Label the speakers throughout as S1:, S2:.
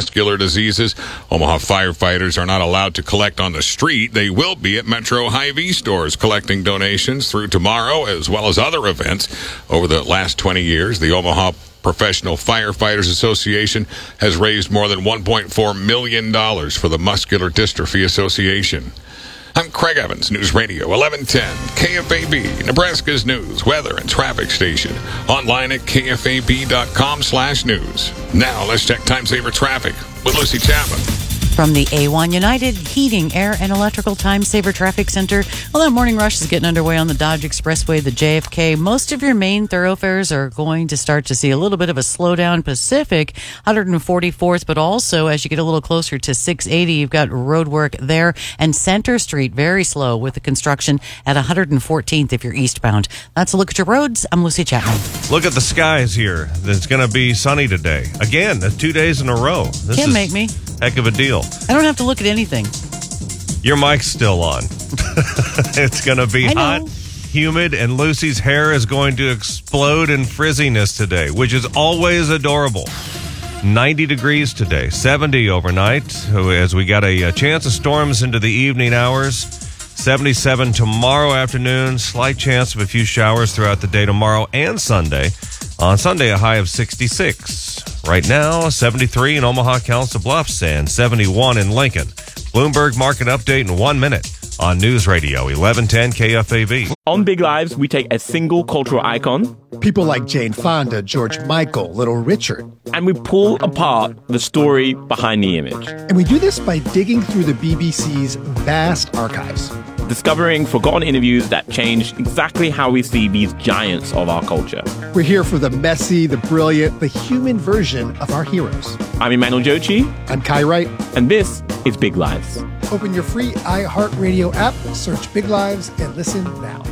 S1: muscular diseases. Omaha firefighters are not allowed to collect on the street. They will be at Metro Hy-Vee stores collecting donations through tomorrow, as well as other events. Over the last 20 years, the Omaha Professional Firefighters Association has raised more than $1.4 million for the Muscular Dystrophy Association. I'm Craig Evans, News Radio 1110, KFAB, Nebraska's news, weather, and traffic station. Online at kfab.com/news. Now let's check Time Saver traffic with Lucy Chapman.
S2: From the A1 United Heating, Air, and Electrical Time Saver Traffic Center. Well, that morning rush is getting underway on the Dodge Expressway, the JFK. Most of your main thoroughfares are going to start to see a little bit of a slowdown. Pacific, 144th, but also as you get a little closer to 680, you've got road work there. And Center Street, very slow with the construction at 114th if you're eastbound. That's a look at your roads. I'm Lucy Chapman.
S3: Look at the skies here. It's going to be sunny today. Again, that's 2 days in a row. This
S2: Can't
S3: is
S2: make me.
S3: Heck of a deal.
S2: I don't have to look at anything.
S3: Your mic's still on. It's going to be hot, humid, and Lucy's hair is going to explode in frizziness today, which is always adorable. 90 degrees today, 70 overnight, as we got a chance of storms into the evening hours. 77 tomorrow afternoon, slight chance of a few showers throughout the day tomorrow and Sunday. On Sunday, a high of 66. Right now, 73 in Omaha, Council Bluffs, and 71 in Lincoln. Bloomberg Market Update in 1 minute on News Radio 1110 KFAB.
S4: On Big Lives, we take a single cultural icon,
S5: people like Jane Fonda, George Michael, Little Richard,
S4: and we pull apart the story behind the image.
S5: And we do this by digging through the BBC's vast archives,
S4: discovering forgotten interviews that changed exactly how we see these giants of our culture.
S5: We're here for the messy, the brilliant, the human version of our heroes.
S4: I'm Emmanuel Jochi.
S5: I'm Kai Wright.
S4: And this is Big Lives.
S5: Open your free iHeartRadio app, search Big Lives, and listen now.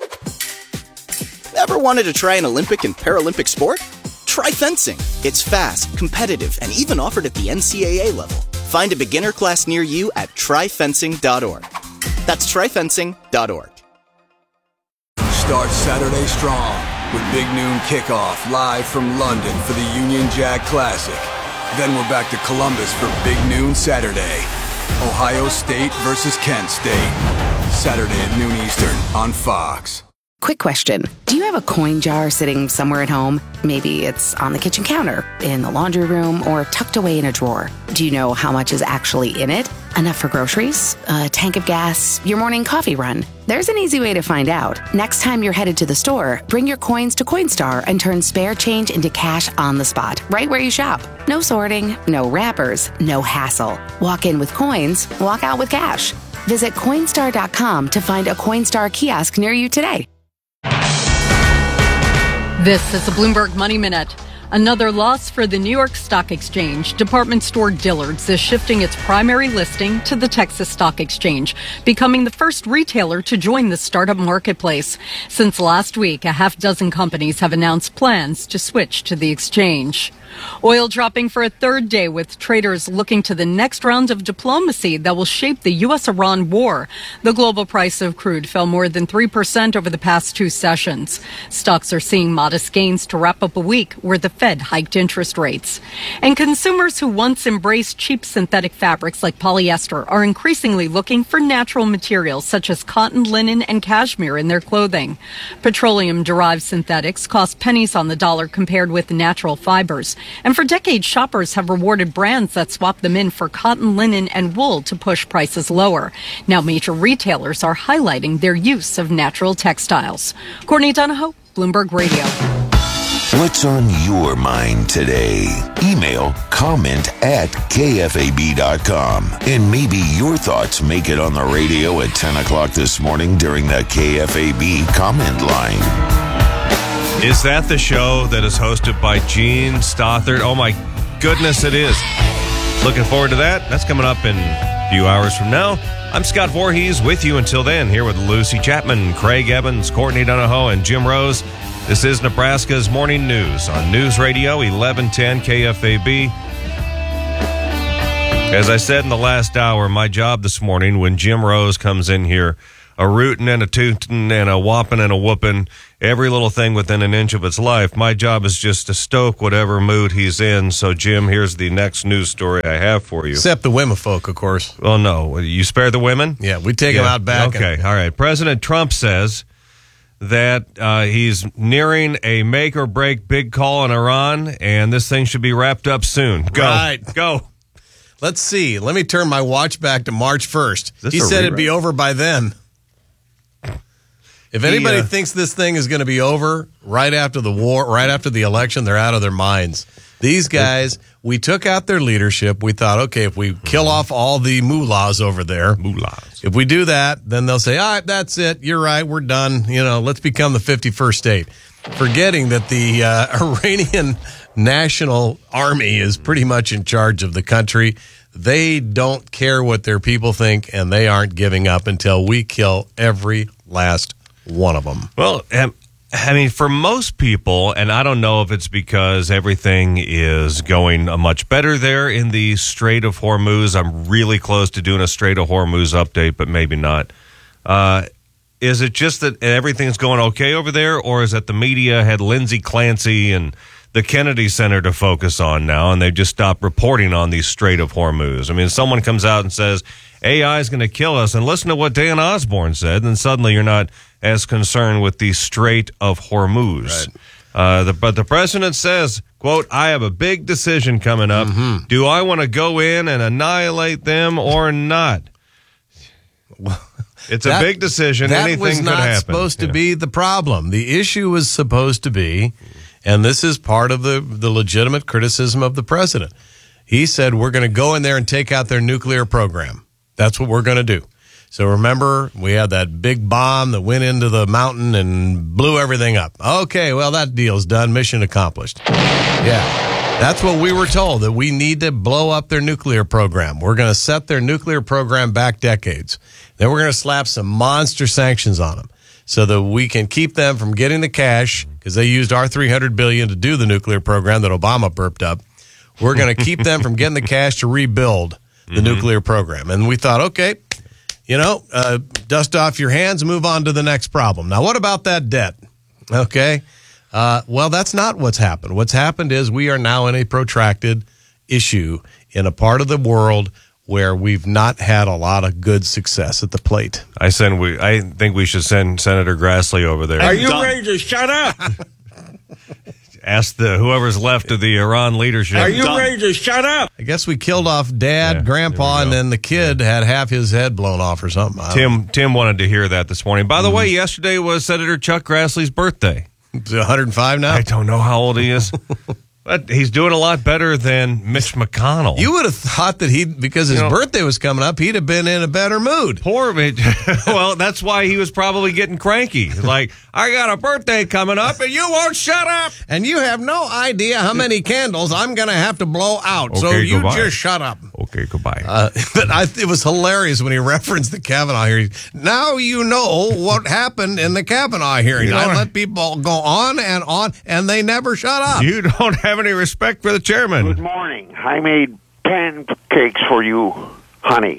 S6: Ever wanted to try an Olympic and Paralympic sport? Try fencing. It's fast, competitive, and even offered at the NCAA level. Find a beginner class near you at tryfencing.org. That's tryfencing.org.
S7: Start Saturday strong with Big Noon Kickoff live from London for the Union Jack Classic. Then we're back to Columbus for Big Noon Saturday. Ohio State versus Kent State. Saturday at noon Eastern on Fox.
S8: Quick question. Do you have a coin jar sitting somewhere at home? Maybe it's on the kitchen counter, in the laundry room, or tucked away in a drawer. Do you know how much is actually in it? Enough for groceries? A tank of gas? Your morning coffee run? There's an easy way to find out. Next time you're headed to the store, bring your coins to Coinstar and turn spare change into cash on the spot, right where you shop. No sorting, no wrappers, no hassle. Walk in with coins, walk out with cash. Visit Coinstar.com to find a Coinstar kiosk near you today.
S9: This is the Bloomberg Money Minute. Another loss for the New York Stock Exchange. Department store Dillard's is shifting its primary listing to the Texas Stock Exchange, becoming the first retailer to join the startup marketplace. Since last week, a half dozen companies have announced plans to switch to the exchange. Oil dropping for a third day, with traders looking to the next round of diplomacy that will shape the U.S.-Iran war. The global price of crude fell more than 3% over the past two sessions. Stocks are seeing modest gains to wrap up a week where the Fed hiked interest rates. And consumers who once embraced cheap synthetic fabrics like polyester are increasingly looking for natural materials such as cotton, linen, and cashmere in their clothing. Petroleum-derived synthetics cost pennies on the dollar compared with natural fibers. And for decades, shoppers have rewarded brands that swap them in for cotton, linen, and wool to push prices lower. Now major retailers are highlighting their use of natural textiles. Courtney Donahoe, Bloomberg Radio.
S10: What's on your mind today? Email comment@kfab.com. And maybe your thoughts make it on the radio at 10 o'clock this morning during the KFAB comment line.
S3: Is that the show that is hosted by Gene Stothert? Oh my goodness, it is. Looking forward to that. That's coming up in a few hours from now. I'm Scott Voorhees with you until then, here with Lucy Chapman, Craig Evans, Courtney Donahoe, and Jim Rose. This is Nebraska's Morning News on News Radio 1110 KFAB. As I said in the last hour, my job this morning when Jim Rose comes in here, a rootin' and a tootin' and a whoppin' and a whoopin', every little thing within an inch of its life. My job is just to stoke whatever mood he's in. So, Jim, here's the next news story I have for you.
S11: Except the women folk, of course.
S3: Well, no. You spare the women?
S11: Yeah, we take them out back.
S3: Okay, all right. President Trump says that he's nearing a make-or-break big call in Iran, and this thing should be wrapped up soon. Go.
S11: Right.
S3: Go.
S11: Let's see. Let me turn my watch back to March 1st. He said it'd be over by then. If anybody thinks this thing is going to be over right after the war, right after the election, they're out of their minds. These guys, we took out their leadership. We thought, okay, if we kill off all the mullahs over there, if we do that, then they'll say, all right, that's it. You're right. We're done. Let's become the 51st state. Forgetting that the Iranian National Army is pretty much in charge of the country. They don't care what their people think, and they aren't giving up until we kill every last one of them.
S3: Well, I mean, for most people, and I don't know if it's because everything is going much better there in the Strait of Hormuz. I'm really close to doing a Strait of Hormuz update, but maybe not. Is it just that everything's going okay over there, or is it the media had Lindsey Clancy and the Kennedy Center to focus on now, and they've just stopped reporting on the Strait of Hormuz? I mean, someone comes out and says, AI is going to kill us, and listen to what Dan Osborne said, and suddenly you're not as concerned with the Strait of Hormuz. Right. But the president says, quote, I have a big decision coming up. Mm-hmm. Do I want to go in and annihilate them or not? It's a big decision. Anything could happen. That was not
S11: supposed to be the problem. The issue was supposed to be, and this is part of the legitimate criticism of the president. He said, we're going to go in there and take out their nuclear program. That's what we're going to do. So remember, we had that big bomb that went into the mountain and blew everything up. Okay, well, that deal's done. Mission accomplished. Yeah, that's what we were told, that we need to blow up their nuclear program. We're going to set their nuclear program back decades. Then we're going to slap some monster sanctions on them so that we can keep them from getting the cash, because they used our $300 billion to do the nuclear program that Obama burped up. We're going to keep them from getting the cash to rebuild the nuclear program. And we thought, okay, dust off your hands, move on to the next problem. Now, what about that debt? Okay. Well, that's not what's happened. What's happened is we are now in a protracted issue in a part of the world where we've not had a lot of good success at the plate.
S3: I think we should send Senator Grassley over there.
S12: Are you ready to shut up?
S3: Ask whoever's left of the Iran leadership.
S12: Are you ready to shut up?
S11: I guess we killed off Dad, Grandpa, and then the kid had half his head blown off or something.
S3: Tim wanted to hear that this morning. By the way, yesterday was Senator Chuck Grassley's birthday.
S11: He's 105 now?
S3: I don't know how old he is. But he's doing a lot better than Mitch McConnell.
S11: You would have thought that because his birthday was coming up, he'd have been in a better mood.
S3: Poor Mitch. Well, that's why he was probably getting cranky. Like, I got a birthday coming up and you won't shut up.
S11: And you have no idea how many candles I'm going to have to blow out.
S3: Okay,
S11: so you
S3: goodbye.
S11: Just shut up.
S3: Okay, goodbye.
S11: But it was hilarious when he referenced the Kavanaugh hearing. Now you know what happened in the Kavanaugh hearing. I let people go on, and they never shut up.
S3: You don't have any respect for the chairman.
S12: Good morning. I made pancakes for you, honey.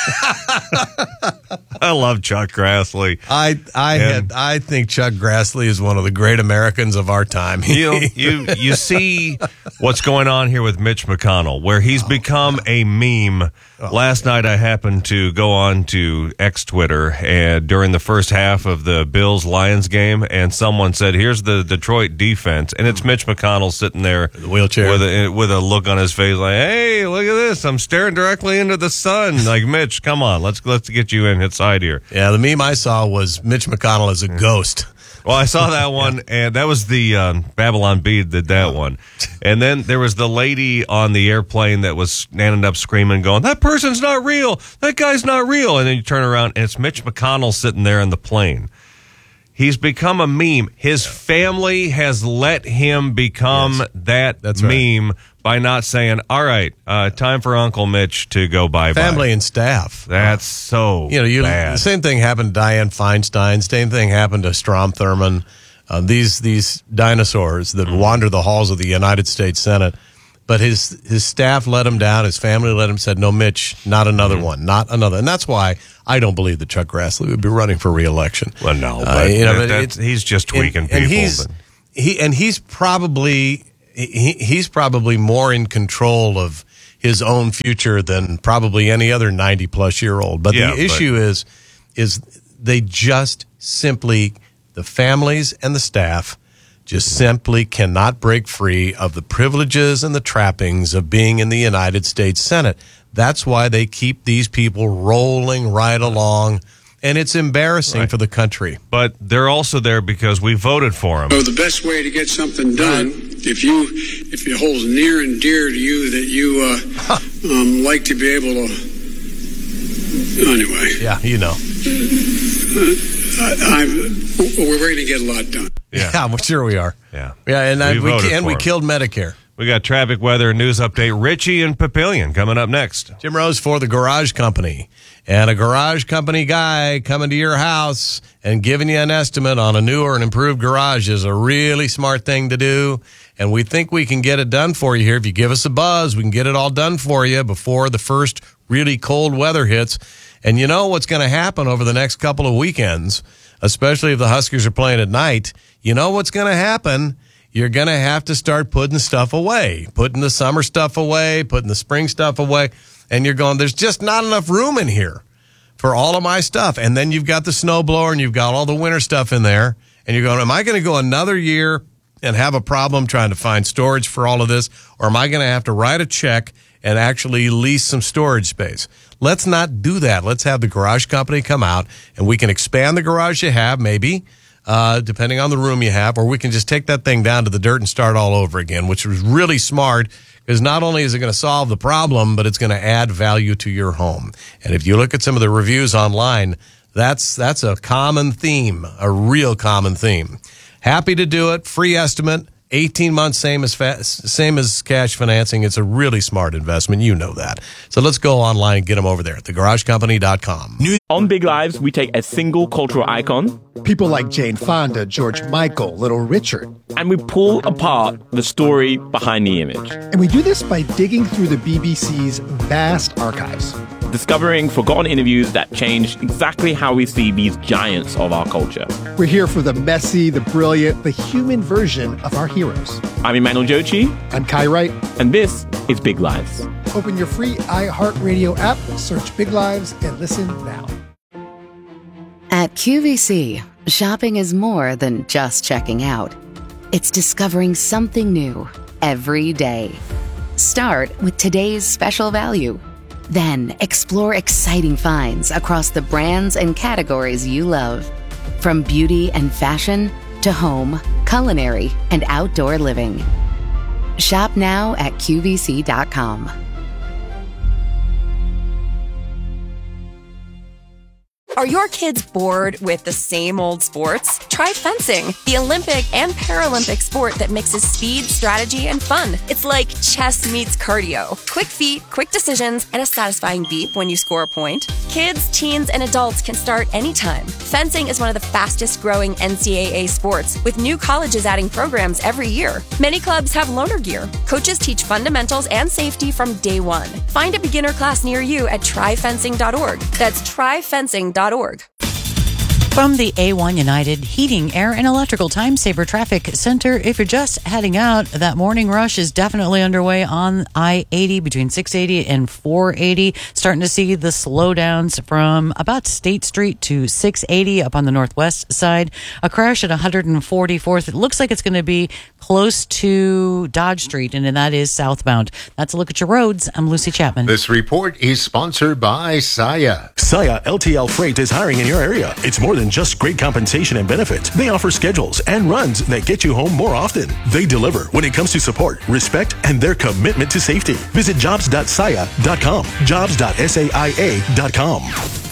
S3: I love Chuck Grassley.
S11: I think Chuck Grassley is one of the great Americans of our time.
S3: You see what's going on here with Mitch McConnell, where he's become a meme. Last night I happened to go on to X Twitter and during the first half of the Bills-Lions game, and someone said, here's the Detroit defense, and it's Mitch McConnell sitting there
S11: the wheelchair
S3: with a look on his face like, hey, look at this, I'm staring directly into the sun. Like, Mitch, come on, let's get you in inside here.
S11: Yeah, the meme I saw was Mitch McConnell as a ghost.
S3: Well, I saw that one, and that was the Babylon Bee did that one. And then there was the lady on the airplane that was standing up screaming, going, that person's not real. That guy's not real. And then you turn around, and it's Mitch McConnell sitting there in the plane. He's become a meme. His family has let him become that's meme by not saying, all right, time for Uncle Mitch to go bye-bye.
S11: Family and staff.
S3: That's so bad.
S11: The same thing happened to Dianne Feinstein. Same thing happened to Strom Thurmond. These dinosaurs that wander the halls of the United States Senate, But his staff let him down. His family let him, said, no, Mitch, not another one, not another. And that's why I don't believe that Chuck Grassley would be running for re-election.
S3: Well, no, but he's just tweaking people.
S11: He's probably more in control of his own future than probably any other 90-plus-year-old. But the issue is they just simply, the families and the staff just simply cannot break free of the privileges and the trappings of being in the United States Senate. That's why they keep these people rolling right along, and it's embarrassing for the country.
S3: But they're also there because we voted for them.
S13: So the best way to get something done, if it holds near and dear to you that you like to be able to, anyway.
S11: Yeah, you know.
S13: We're ready to get a lot done.
S11: Yeah, well, sure we are.
S3: Yeah,
S11: and we killed Medicare.
S3: We got traffic, weather, and news update. Richie and Papillion coming up next.
S11: Jim Rose for the Garage Company. And a Garage Company guy coming to your house and giving you an estimate on a new or an improved garage is a really smart thing to do. And we think we can get it done for you here. If you give us a buzz, we can get it all done for you before the first really cold weather hits. And you know what's going to happen over the next couple of weekends, especially if the Huskers are playing at night. You know what's going to happen? You're going to have to start putting stuff away, putting the summer stuff away, putting the spring stuff away. And you're going, there's just not enough room in here for all of my stuff. And then you've got the snowblower and you've got all the winter stuff in there. And you're going, am I going to go another year and have a problem trying to find storage for all of this? Or am I going to have to write a check and actually lease some storage space? Let's not do that. Let's have the Garage Company come out and we can expand the garage you have, maybe, depending on the room you have, or we can just take that thing down to the dirt and start all over again, which was really smart because not only is it going to solve the problem, but it's going to add value to your home. And if you look at some of the reviews online, that's a common theme, a real common theme. Happy to do it. Free estimate. 18 months, same as cash financing. It's a really smart investment. You know that. So let's go online and get them over there at thegaragecompany.com.
S4: On Big Lives, we take a single cultural icon.
S5: People like Jane Fonda, George Michael, Little Richard.
S4: And we pull apart the story behind the image.
S5: And we do this by digging through the BBC's vast archives.
S4: Discovering forgotten interviews that changed exactly how we see these giants of our culture.
S5: We're here for the messy, the brilliant, the human version of our heroes.
S4: I'm Emmanuel Jochi.
S5: I'm Kai Wright.
S4: And this is Big Lives.
S5: Open your free iHeartRadio app, search Big Lives, and listen now.
S8: At QVC, shopping is more than just checking out. It's discovering something new every day. Start with today's special value. Then explore exciting finds across the brands and categories you love. From beauty and fashion to home, culinary, and outdoor living. Shop now at QVC.com.
S14: Are your kids bored with the same old sports? Try fencing, the Olympic and Paralympic sport that mixes speed, strategy, and fun. It's like chess meets cardio. Quick feet, quick decisions, and a satisfying beep when you score a point. Kids, teens, and adults can start anytime. Fencing is one of the fastest growing NCAA sports, with new colleges adding programs every year. Many clubs have loaner gear. Coaches teach fundamentals and safety from day one. Find a beginner class near you at tryfencing.org. That's tryfencing.org.
S2: From the A1 United Heating, Air, and Electrical Time Saver Traffic Center, if you're just heading out, that morning rush is definitely underway on I-80 between 680 and 480. Starting to see the slowdowns from about State Street to 680 up on the northwest side. A crash at 144th. It looks like it's going to be close to Dodge Street, and that is southbound. That's a look at your roads. I'm Lucy Chapman.
S15: This report is sponsored by Saia.
S16: Saia LTL Freight is hiring in your area. It's more than just great compensation and benefits. They offer schedules and runs that get you home more often. They deliver when it comes to support, respect, and their commitment to safety. Visit jobs.saia.com. Jobs.saia.com.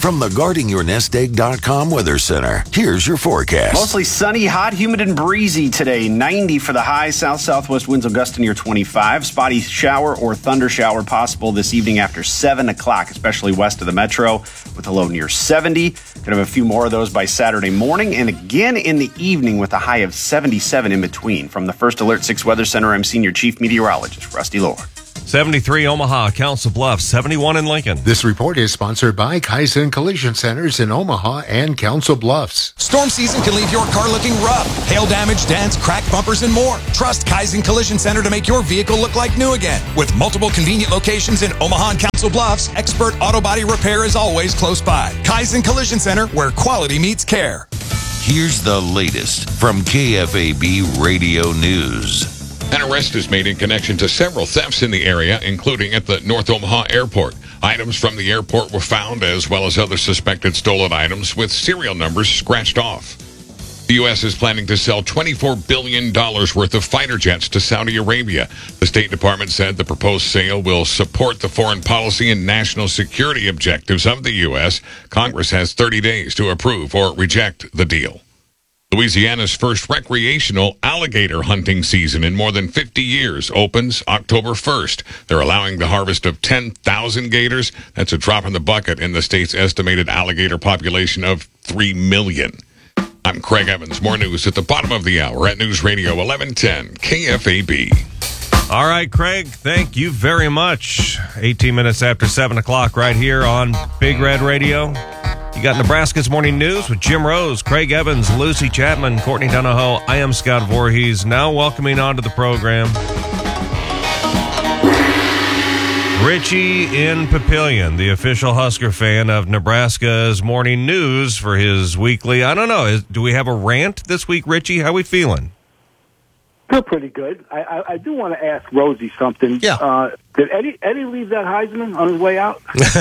S10: From the GuardingYourNestEgg.com Weather Center, here's your forecast.
S17: Mostly sunny, hot, humid, and breezy today. 90 for the high. South-southwest winds will gust near 25. Spotty shower or thunder shower possible this evening after 7 o'clock, especially west of the metro, with a low near 70. Could have a few more of those by Saturday morning, and again in the evening with a high of 77 in between. From the First Alert 6 Weather Center, I'm Senior Chief Meteorologist Rusty Lord.
S3: 73 Omaha, Council Bluffs, 71 in Lincoln.
S15: This report is sponsored by Kaizen Collision Centers in Omaha and Council Bluffs.
S18: Storm season can leave your car looking rough. Hail damage, dents, cracked bumpers, and more. Trust Kaizen Collision Center to make your vehicle look like new again. With multiple convenient locations in Omaha and Council Bluffs, expert auto body repair is always close by. Kaizen Collision Center, where quality meets care.
S10: Here's the latest from KFAB Radio News.
S1: An arrest is made in connection to several thefts in the area, including at the North Omaha Airport. Items from the airport were found, as well as other suspected stolen items with serial numbers scratched off. The U.S. is planning to sell $24 billion worth of fighter jets to Saudi Arabia. The State Department said the proposed sale will support the foreign policy and national security objectives of the U.S. Congress has 30 days to approve or reject the deal. Louisiana's first recreational alligator hunting season in more than 50 years opens October 1st. They're allowing the harvest of 10,000 gators. That's a drop in the bucket in the state's estimated alligator population of 3 million. I'm Craig Evans. More news at the bottom of the hour at News Radio 1110 KFAB.
S3: All right, Craig, thank you very much. 18 minutes after 7 o'clock right here on Big Red Radio. You got Nebraska's Morning News with Jim Rose, Craig Evans, Lucy Chapman, Courtney Donahoe. I am Scott Voorhees. Now welcoming onto the program Richie in Papillion, the official Husker fan of Nebraska's Morning News for his weekly. I don't know. Do we have a rant this week, Richie? How we feeling?
S19: Feel pretty good. I do want to ask Rosie something.
S11: Yeah.
S19: Did Eddie leave that Heisman on his way out?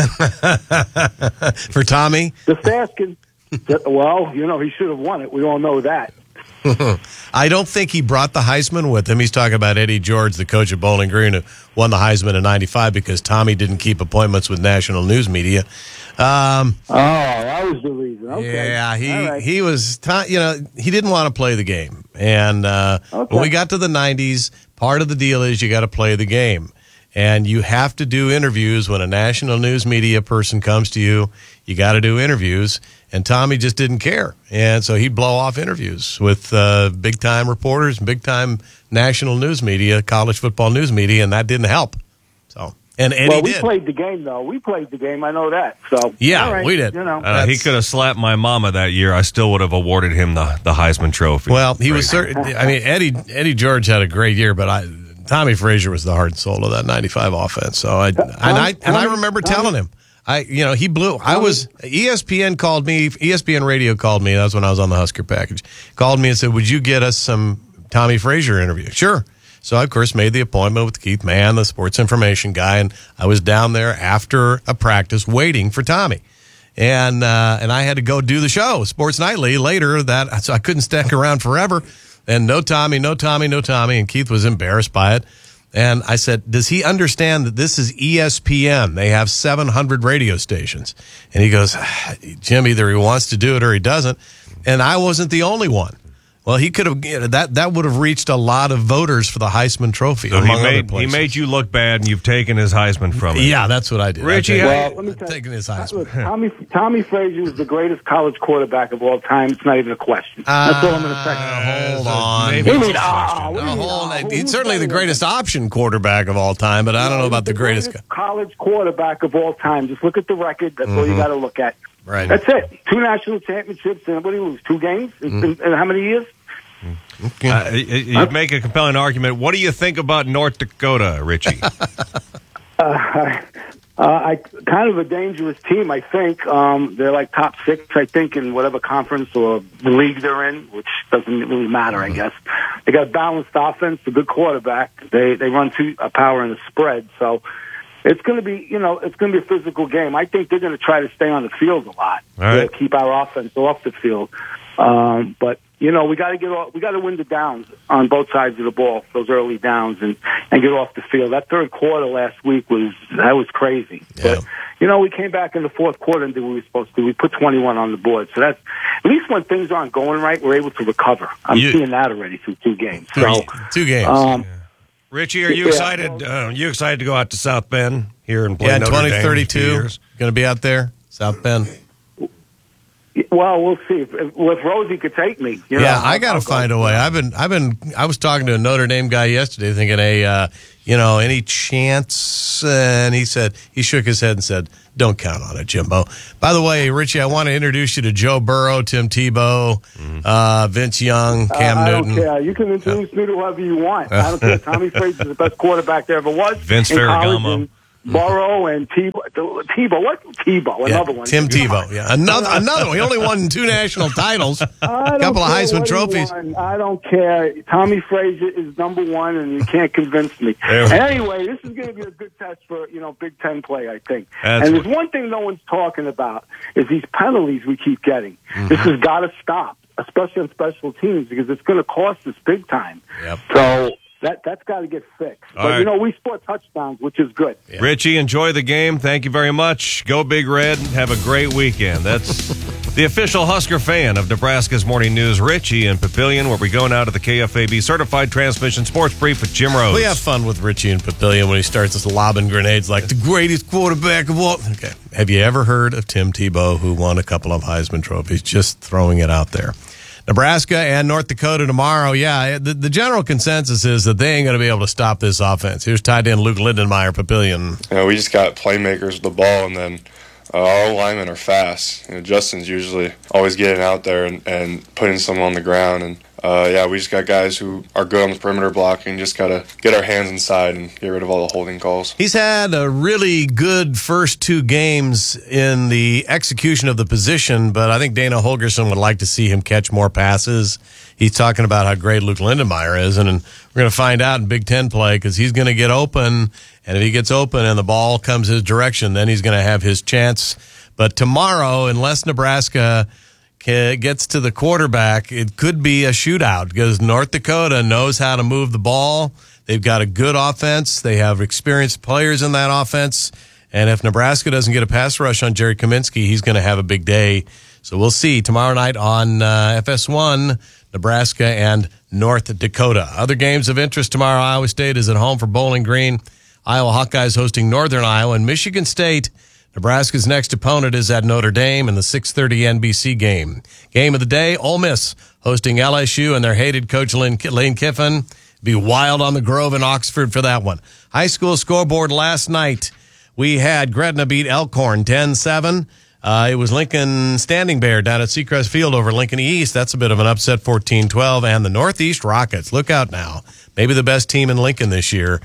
S11: For Tommy?
S19: Just asking. Well, he should have won it. We all know that.
S11: I don't think he brought the Heisman with him. He's talking about Eddie George, the coach of Bowling Green, who won the Heisman in '95 because Tommy didn't keep appointments with national news media.
S19: That was the reason. Okay.
S11: Yeah, he was, he didn't want to play the game. And when we got to the 90s, part of the deal is you got to play the game. And you have to do interviews when a national news media person comes to you. You got to do interviews. And Tommy just didn't care. And so he'd blow off interviews with big-time reporters, big-time national news media, college football news media, and that didn't help. So, and Eddie
S19: we
S11: did.
S19: played the game, though. We played the game. I know that. So
S11: yeah,
S19: all right,
S11: we did.
S3: He could have slapped my mama that year. I still would have awarded him the Heisman Trophy.
S11: Well, he was certain. I mean, Eddie George had a great year, but Tommy Frazier was the heart and soul of that '95 offense. So I remember telling him. He blew. ESPN called me. ESPN Radio called me. That was when I was on the Husker package. Called me and said, "Would you get us some Tommy Frazier interview?" Sure. So I, of course, made the appointment with Keith Mann, the sports information guy, and I was down there after a practice waiting for Tommy. And I had to go do the show, Sports Nightly, later. So I couldn't stick around forever. And no Tommy. And Keith was embarrassed by it. And I said, does he understand that this is ESPN? They have 700 radio stations. And he goes, Jim, either he wants to do it or he doesn't. And I wasn't the only one. Well, he could have that would have reached a lot of voters for the Heisman Trophy.
S3: So he made you look bad, and you've taken his Heisman from him.
S11: Yeah, that's what I did.
S3: Richie,
S19: let me tell
S11: taking his Heisman.
S19: Look, Tommy Frazier is the greatest college quarterback of all time. It's not even a question. That's all I'm going to say.
S11: Hold on. He's certainly the greatest option quarterback of all time, but I don't know about the greatest
S19: college quarterback of all time. Just look at the record. That's all you got to look at.
S11: Right.
S19: That's it. 2 national championships, and what did he lose? 2 games in how many years?
S3: You make a compelling argument. What do you think about North Dakota, Richie?
S19: I kind of a dangerous team, I think. They're like top 6, I think, in whatever conference or the league they're in, which doesn't really matter, I guess. They got a balanced offense, a good quarterback. They run a power and a spread, so it's going to be, it's going to be a physical game. I think they're going to try to stay on the field a lot, to keep our offense off the field. But we got to win the downs on both sides of the ball, those early downs, and get off the field. That third quarter last week was crazy. Yeah. But we came back in the fourth quarter and did what we were supposed to do. We put 21 on the board. So that's, at least when things aren't going right, we're able to recover. I'm seeing that already through 2 games. So,
S11: 2 games.
S3: Richie, are you excited? You excited to go out to South Bend here and play Notre Dame?
S11: 2032. Going to be out there, South Bend.
S19: Well, we'll see if Rosie could take me.
S11: I got to find a way. I was talking to a Notre Dame guy yesterday, thinking, any chance? And he shook his head and said, "Don't count on it, Jimbo." By the way, Richie, I want to introduce you to Joe Burrow, Tim Tebow, Vince Young, Cam Newton.
S19: I don't care. You can introduce me to whoever you want. I don't care. Tommy Frazier is the best quarterback there ever was.
S3: Vince Ferragamo.
S19: Burrow and Tebow. What Tebow? Another one.
S11: Tim Tebow. Yeah, another one. He only won 2 national titles, a couple of Heisman trophies.
S19: I don't care. Tommy Frazier is number 1, and you can't convince me. Anyway, this is going to be a good test for Big Ten play, I think. And there's one thing no one's talking about is these penalties we keep getting. Mm-hmm. This has got to stop, especially on special teams, because it's going to cost us big time.
S11: Yep.
S19: So. That's got to get fixed. But, we score touchdowns, which is good.
S3: Yeah. Richie, enjoy the game. Thank you very much. Go Big Red. Have a great weekend. That's the official Husker fan of Nebraska's Morning News, Richie in Papillion, where we go now to the KFAB Certified Transmission Sports Brief with Jim Rose.
S11: We have fun with Richie in Papillion when he starts lobbing grenades like the greatest quarterback of all. Okay. Have you ever heard of Tim Tebow, who won a couple of Heisman trophies? Just throwing it out there. Nebraska and North Dakota tomorrow. Yeah, the general consensus is that they ain't going to be able to stop this offense. Here's tight end Luke Lindenmeyer, Papillion.
S20: We just got playmakers with the ball, and then our linemen are fast. Justin's usually always getting out there and putting someone on the ground. And we just got guys who are good on the perimeter blocking. Just got to get our hands inside and get rid of all the holding calls.
S11: He's had a really good first 2 games in the execution of the position, but I think Dana Holgorsen would like to see him catch more passes. He's talking about how great Luke Lindenmeyer is, and we're going to find out in Big Ten play because he's going to get open, and if he gets open and the ball comes his direction, then he's going to have his chance. But tomorrow, unless Nebraska gets to the quarterback, it could be a shootout because North Dakota knows how to move the ball. They've got a good offense. They have experienced players in that offense. And if Nebraska doesn't get a pass rush on Jerry Kaminsky, he's going to have a big day. So we'll see tomorrow night on FS1, Nebraska and North Dakota. Other games of interest tomorrow, Iowa State is at home for Bowling Green. Iowa Hawkeyes hosting Northern Iowa, and Michigan State. Nebraska's next opponent is at Notre Dame in the 6:30 NBC game. Game of the day, Ole Miss hosting LSU and their hated coach Lane Kiffin. Be wild on the Grove in Oxford for that one. High school scoreboard last night. We had Gretna beat Elkhorn 10-7. It was Lincoln Standing Bear down at Seacrest Field over Lincoln East. That's a bit of an upset, 14-12. And the Northeast Rockets, look out now. Maybe the best team in Lincoln this year,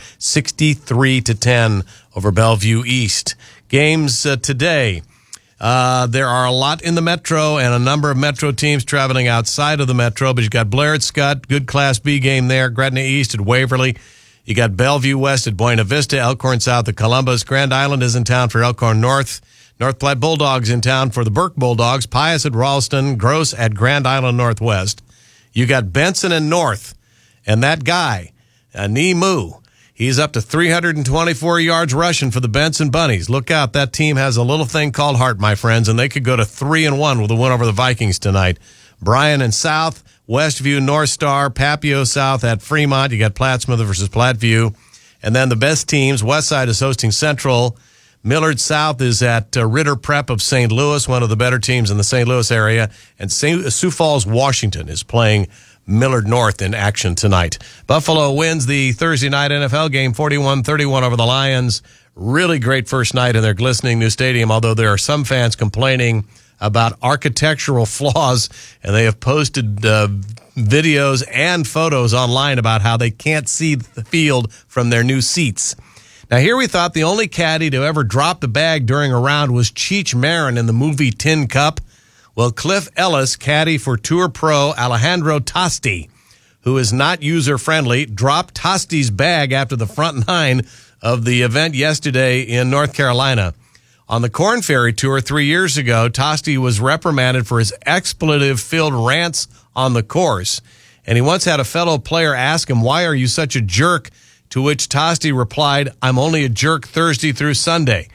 S11: 63-10 over Bellevue East. Games today. There are a lot in the Metro and a number of Metro teams traveling outside of the Metro, but you got Blair at Scott, good Class B game there. Gretna East at Waverly. You got Bellevue West at Buena Vista, Elkhorn South at Columbus. Grand Island is in town for Elkhorn North. North Platte Bulldogs in town for the Burke Bulldogs. Pius at Ralston. Gross at Grand Island Northwest. You got Benson and North. And that guy, Nemu, he's up to 324 yards rushing for the Benson Bunnies. Look out. That team has a little thing called heart, my friends, and they could go to 3-1 with a win over the Vikings tonight. Bryan and South, Westview, North Star, Papio South at Fremont. You got Plattsmouth versus Platteview. And then the best teams, Westside is hosting Central. Millard South is at Ritter Prep of St. Louis, one of the better teams in the St. Louis area. And Sioux Falls, Washington is playing Millard North in action tonight. Buffalo wins the Thursday night NFL game 41-31 over the Lions. Really great first night in their glistening new stadium, although there are some fans complaining about architectural flaws, and they have posted videos and photos online about how they can't see the field from their new seats. Now, here we thought the only caddy to ever drop the bag during a round was Cheech Marin in the movie Tin Cup. Well, Cliff Ellis, caddy for Tour Pro Alejandro Tosti, who is not user-friendly, dropped Tosti's bag after the front nine of the event yesterday in North Carolina. On the Corn Ferry Tour 3 years ago, Tosti was reprimanded for his expletive-filled rants on the course. And he once had a fellow player ask him, "Why are you such a jerk?" To which Tosti replied, "I'm only a jerk Thursday through Sunday."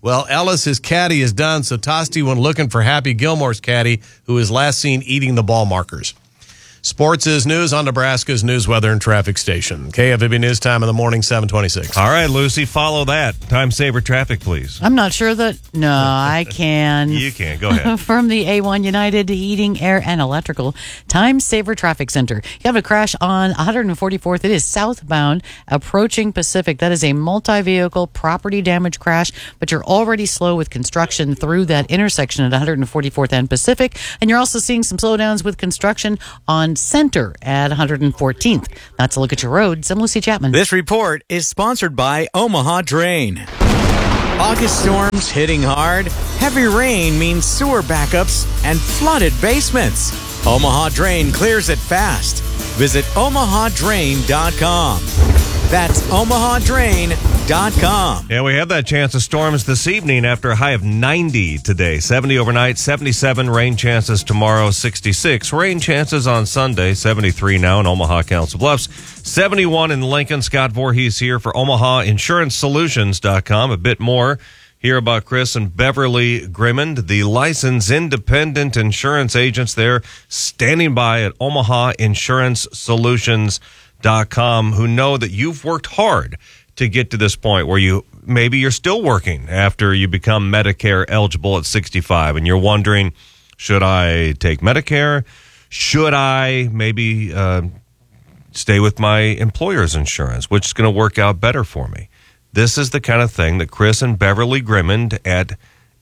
S11: Well, Ellis, his caddy, is done, so Tosti went looking for Happy Gilmore's caddy, who was last seen eating the ball markers. Sports is news on Nebraska's news, weather, and traffic station. KFAB News Time in the morning, 7:26.
S3: All right, Lucy, follow that. Time saver traffic, please.
S2: I'm not sure that. No, I can.
S3: You can. Go ahead.
S2: From the A1 United Heating, Air, and Electrical Time Saver Traffic Center. You have a crash on 144th. It is southbound approaching Pacific. That is a multi-vehicle property damage crash, but you're already slow with construction through that intersection at 144th and Pacific. And you're also seeing some slowdowns with construction on Center at 114th. That's a look at your roads. I'm Lucy Chapman.
S21: This report is sponsored by Omaha Drain. August storms hitting hard. Heavy rain means sewer backups and flooded basements. Omaha Drain clears it fast. Visit omahadrain.com. That's omahadrain.com.
S3: Yeah, we have that chance of storms this evening after a high of 90 today. 70 overnight, 77 rain chances tomorrow, 66. Rain chances on Sunday, 73 now in Omaha, Council Bluffs. 71 in Lincoln. Scott Voorhees here for OmahaInsuranceSolutions.com. A bit more here about Chris and Beverly Grimmond, the licensed independent insurance agents there standing by at OmahaInsuranceSolutions.com, who know that you've worked hard to get to this point where maybe you're still working after you become Medicare eligible at 65 and you're wondering, should I take Medicare? Should I maybe stay with my employer's insurance, which is going to work out better for me? This is the kind of thing that Chris and Beverly Grimmond at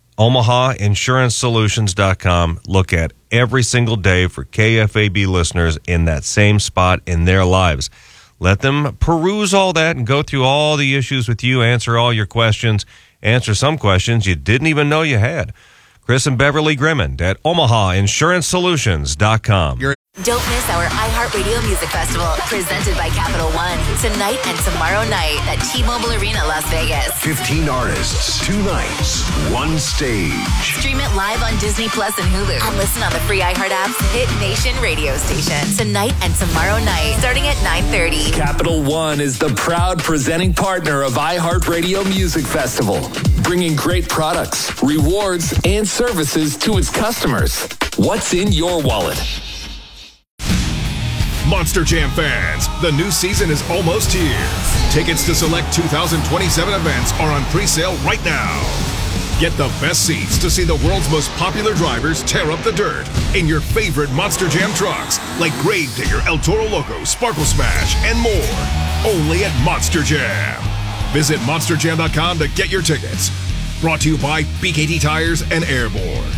S3: OmahaInsuranceSolutions.com look at every single day for KFAB listeners in that same spot in their lives. Let them peruse all that and go through all the issues with you, answer all your questions, answer some questions you didn't even know you had. Chris and Beverly Grimmond at OmahaInsuranceSolutions.com.
S22: Don't miss our iHeartRadio Music Festival, presented by Capital One, tonight and tomorrow night at T-Mobile Arena, Las Vegas.
S10: 15 artists, 2 nights, 1 stage.
S22: Stream it live on Disney Plus and Hulu, and listen on the free iHeart app's Hit Nation radio station. Tonight and tomorrow night, starting at 9:30.
S23: Capital One is the proud presenting partner of iHeartRadio Music Festival, bringing great products, rewards, and services to its customers. What's in your wallet?
S24: Monster Jam fans, the new season is almost here. Tickets to select 2027 events are on pre-sale right now. Get the best seats to see the world's most popular drivers tear up the dirt in your favorite Monster Jam trucks, like Gravedigger, El Toro Loco, Sparkle Smash, and more. Only at Monster Jam. Visit monsterjam.com to get your tickets. Brought to you by BKT Tires and Airborne.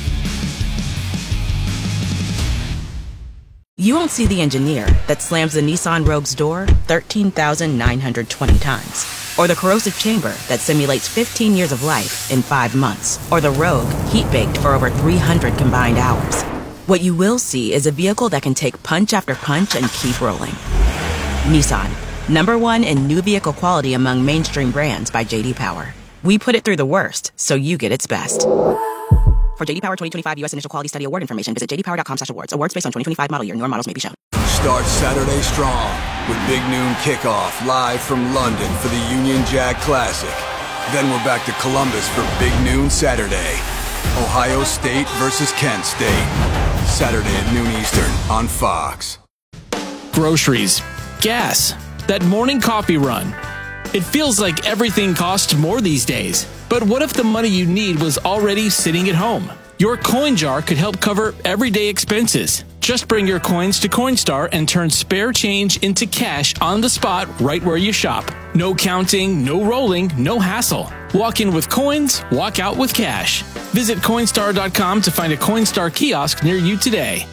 S25: You won't see the engineer that slams the Nissan Rogue's door 13,920 times. Or the corrosive chamber that simulates 15 years of life in 5 months. Or the Rogue heat-baked for over 300 combined hours. What you will see is a vehicle that can take punch after punch and keep rolling. Nissan, #1 in new vehicle quality among mainstream brands by J.D. Power. We put it through the worst, so you get its best. For J.D. Power 2025 U.S. Initial Quality Study Award information, visit jdpower.com/awards. Awards based on 2025 model year. Newer models may be shown.
S7: Start Saturday strong with Big Noon Kickoff live from London for the Union Jack Classic. Then we're back to Columbus for Big Noon Saturday. Ohio State versus Kent State. Saturday at noon Eastern on Fox.
S26: Groceries, gas, that morning coffee run. It feels like everything costs more these days. But what if the money you need was already sitting at home? Your coin jar could help cover everyday expenses. Just bring your coins to Coinstar and turn spare change into cash on the spot right where you shop. No counting, no rolling, no hassle. Walk in with coins, walk out with cash. Visit Coinstar.com to find a Coinstar kiosk near you today.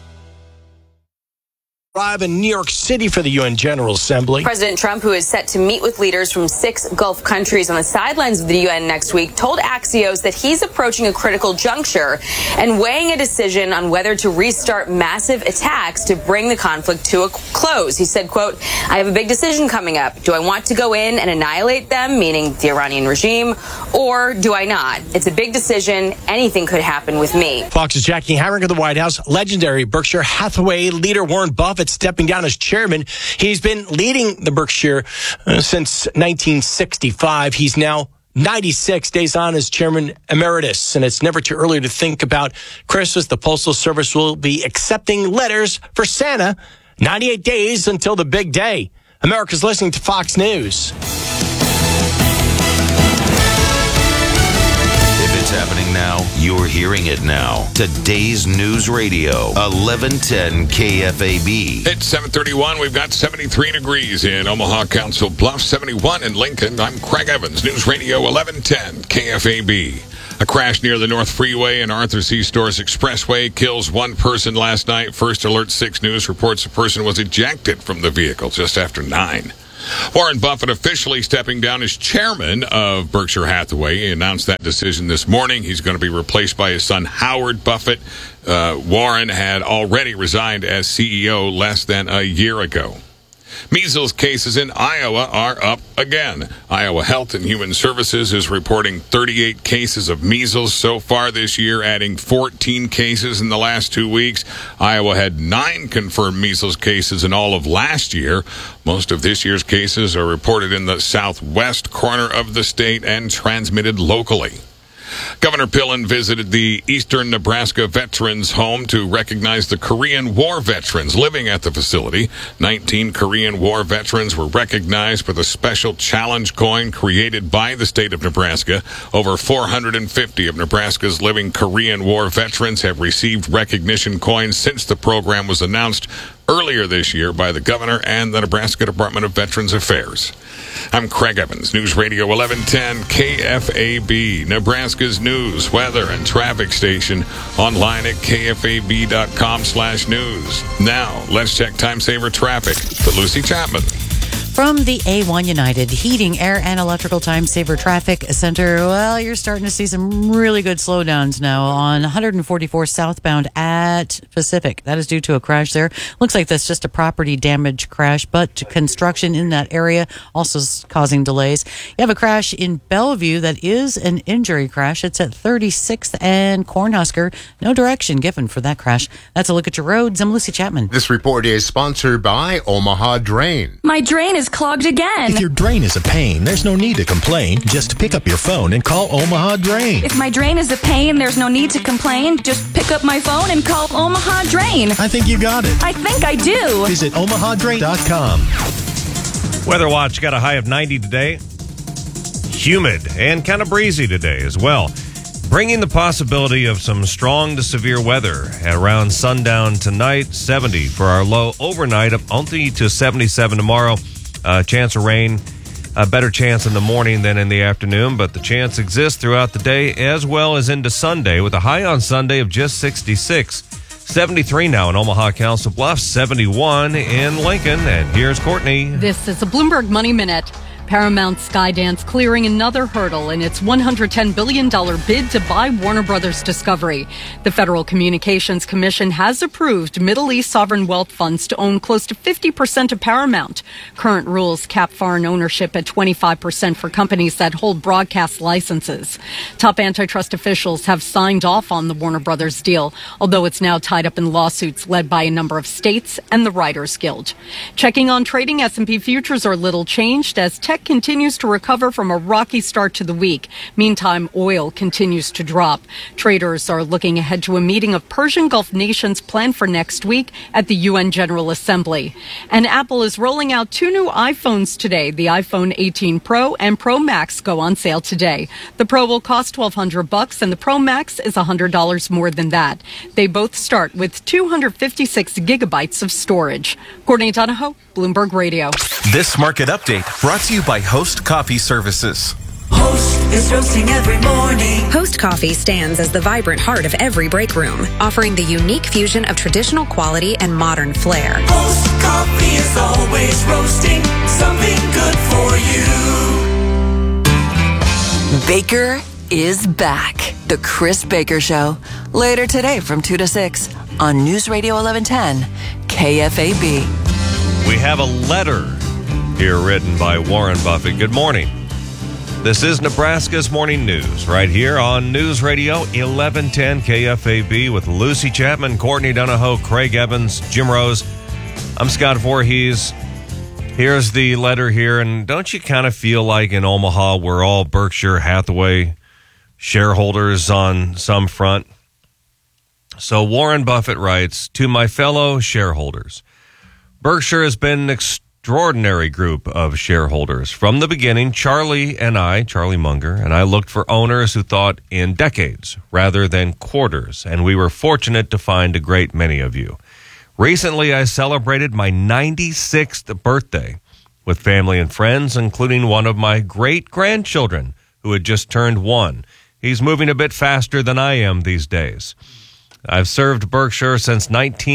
S27: Live in New York City for the UN General Assembly.
S28: President Trump, who is set to meet with leaders from 6 Gulf countries on the sidelines of the UN next week, told Axios that he's approaching a critical juncture and weighing a decision on whether to restart massive attacks to bring the conflict to a close. He said, quote, "I have a big decision coming up. Do I want to go in and annihilate them, meaning the Iranian regime, or do I not? It's a big decision. Anything could happen with me."
S27: Fox's Jackie Harrick of the White House. Legendary Berkshire Hathaway leader Warren Buffett stepping down as chairman. He's been leading the Berkshire since 1965. He's now 96 days on as chairman emeritus, and it's never too early to think about Christmas. The Postal Service will be accepting letters for Santa 98 days until the big day. America's listening to Fox News.
S10: If it's happening now, you're hearing it now. Today's News Radio, 1110 KFAB.
S1: It's 7:31. We've got 73 degrees in Omaha, Council Bluffs, 71 in Lincoln. I'm Craig Evans, News Radio 1110 KFAB. A crash near the North Freeway and Arthur C. Stores Expressway kills one person last night. First Alert 6 News reports a person was ejected from the vehicle just after 9. Warren Buffett officially stepping down as chairman of Berkshire Hathaway. He announced that decision this morning. He's going to be replaced by his son, Howard Buffett. Warren had already resigned as CEO less than a year ago. Measles cases in Iowa are up again. Iowa Health and Human Services is reporting 38 cases of measles so far this year, adding 14 cases in the last 2 weeks. Iowa had 9 confirmed measles cases in all of last year. Most of this year's cases are reported in the southwest corner of the state and transmitted locally. Governor Pillen visited the Eastern Nebraska Veterans Home to recognize the Korean War veterans living at the facility. 19 Korean War veterans were recognized with a special challenge coin created by the state of Nebraska. Over 450 of Nebraska's living Korean War veterans have received recognition coins since the program was announced earlier this year by the governor and the Nebraska Department of Veterans Affairs. I'm Craig Evans, News Radio 1110 KFAB, Nebraska's news, weather, and traffic station. Online at kfab.com/news. Now, let's check time saver traffic with Lucy Chapman.
S2: From the A1 United Heating, Air, and Electrical Time Saver Traffic Center, well, you're starting to see some really good slowdowns now on 144 southbound at Pacific. That is due to a crash there. Looks like that's just a property damage crash, but construction in that area also is causing delays. You have a crash in Bellevue that is an injury crash. It's at 36th and Cornhusker. No direction given for that crash. That's a look at your roads. I'm Lucy Chapman.
S15: This report is sponsored by Omaha Drain.
S4: My drain is clogged again.
S5: If your drain is a pain, there's no need to complain. Just pick up your phone and call Omaha Drain.
S4: If my drain is a pain, there's no need to complain. Just pick up my phone and call Omaha Drain.
S5: I think you got it.
S4: I think I do.
S5: Visit omahadrain.com.
S3: Weather Watch got a high of 90 today. Humid and kind of breezy today as well, bringing the possibility of some strong to severe weather at around sundown tonight. 70 for our low overnight, up only to 77 tomorrow. Chance of rain, a better chance in the morning than in the afternoon, but the chance exists throughout the day as well as into Sunday, with a high on Sunday of just 66. 73 now in Omaha, Council Bluffs, 71 in Lincoln. And here's Courtney.
S6: This is a Bloomberg Money Minute. Paramount Skydance clearing another hurdle in its $110 billion bid to buy Warner Brothers Discovery. The Federal Communications Commission has approved Middle East sovereign wealth funds to own close to 50% of Paramount. Current rules cap foreign ownership at 25% for companies that hold broadcast licenses. Top antitrust officials have signed off on the Warner Brothers deal, although it's now tied up in lawsuits led by a number of states and the Writers Guild. Checking on trading, S&P futures are little changed as tech continues to recover from a rocky start to the week. Meantime, oil continues to drop. Traders are looking ahead to a meeting of Persian Gulf nations planned for next week at the UN General Assembly. And Apple is rolling out 2 new iPhones today. The iPhone 18 Pro and Pro Max go on sale today. The Pro will cost $1,200 and the Pro Max is $100 more than that. They both start with 256 gigabytes of storage. Courtney Donahoe, Bloomberg Radio.
S8: This market update brought to you by Host Coffee Services.
S9: Host is roasting every morning. Host Coffee stands as the vibrant heart of every break room, offering the unique fusion of traditional quality and modern flair. Host Coffee is always roasting something good for you.
S12: Baker is back. The Chris Baker Show. Later today from 2 to 6 on News Radio 1110 KFAB.
S3: We have a letter here written by Warren Buffett. Good morning. This is Nebraska's Morning News right here on News Radio 1110 KFAB with Lucy Chapman, Courtney Donahoe, Craig Evans, Jim Rose. I'm Scott Voorhees. Here's the letter here, and don't you kind of feel like in Omaha we're all Berkshire Hathaway shareholders on some front? So Warren Buffett writes, to my fellow shareholders, Berkshire has been an extraordinary group of shareholders. From the beginning, Charlie Munger, and I looked for owners who thought in decades rather than quarters, and we were fortunate to find a great many of you. Recently, I celebrated my 96th birthday with family and friends, including one of my great-grandchildren who had just turned 1. He's moving a bit faster than I am these days. I've served Berkshire since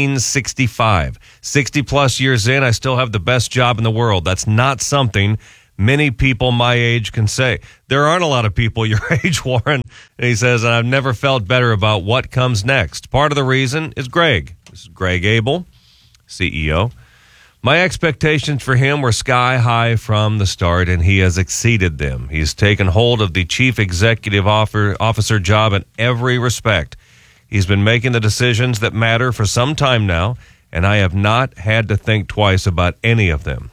S3: 1965. 60-plus years in, I still have the best job in the world. That's not something many people my age can say. There aren't a lot of people your age, Warren. And he says, and I've never felt better about what comes next. Part of the reason is Greg. This is Greg Abel, CEO. My expectations for him were sky high from the start, and he has exceeded them. He's taken hold of the chief executive officer job in every respect. He's been making the decisions that matter for some time now, and I have not had to think twice about any of them.